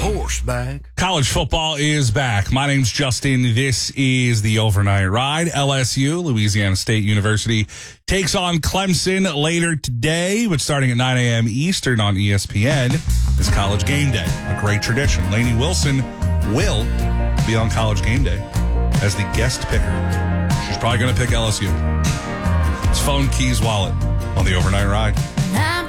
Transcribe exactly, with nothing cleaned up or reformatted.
horseback. College football is back. My name's Justin. This is the Overnight Ride. L S U, Louisiana State University, takes on Clemson later today, but starting at nine a.m. Eastern on E S P N is College Game Day, a great tradition. Lainey Wilson will be on College Game Day as the guest picker. She's probably going to pick L S U. It's phone, keys, wallet on the Overnight Ride.